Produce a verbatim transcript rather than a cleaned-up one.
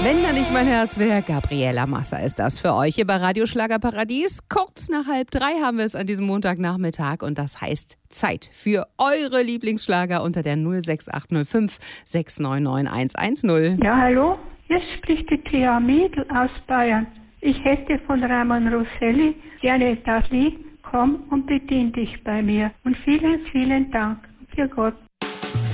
Wenn da nicht mein Herz wäre, Gabriela Massa ist das für euch hier bei Radio Schlagerparadies. Kurz nach halb drei haben wir es an diesem Montagnachmittag und das heißt Zeit für eure Lieblingsschlager unter der null sechs acht null fünf sechs neun neun eins eins null. Ja, hallo, hier spricht die Thea Miedl aus Bayern. Ich hätte von Ramon Rosselli gerne das Lied Komm und bedien dich bei mir. Und vielen, vielen Dank. Für Gott.